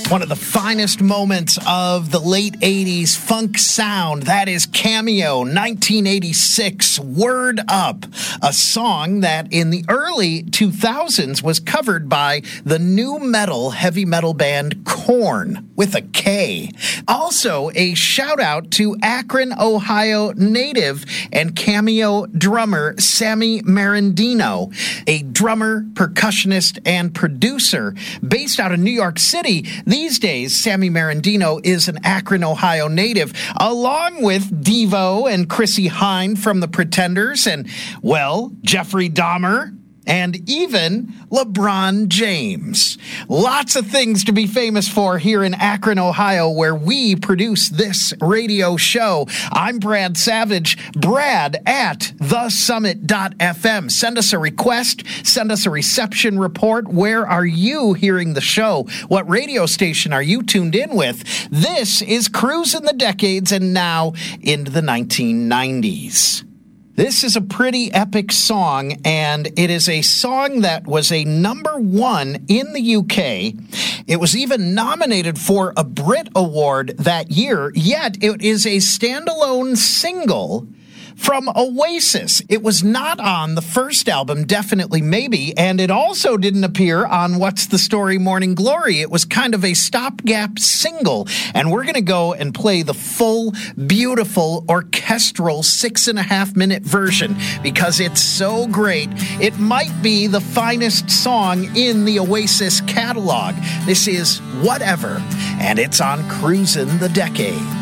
One of the finest moments of the late 80s funk sound, that is Cameo, 1986, Word Up, a song that in the early 2000s was covered by the nu metal heavy metal band Korn, with a K. Also, a shout out to Akron, Ohio native and Cameo drummer Sammy Marandino, a drummer, percussionist, and producer based out of New York City. These days, Sammy Marandino is an Akron, Ohio native, along with Devo and Chrissie Hynde from The Pretenders, and, well, Jeffrey Dahmer, and even LeBron James. Lots of things to be famous for here in Akron, Ohio, where we produce this radio show. I'm Brad Savage, Brad at thesummit.fm. Send us a request, send us a reception report. Where are you hearing the show? What radio station are you tuned in with? This is Cruising the Decades and now into the 1990s. This is a pretty epic song, and it is a song that was a #1 in the UK. It was even nominated for a Brit Award that year, yet it is a standalone single from Oasis. It was not on the first album, Definitely Maybe, and it also didn't appear on What's the Story Morning Glory. It was kind of a stopgap single, and we're going to go and play the full, beautiful, orchestral 6.5-minute version because it's so great. It might be the finest song in the Oasis catalog. This is Whatever, and it's on Cruisin' the Decade.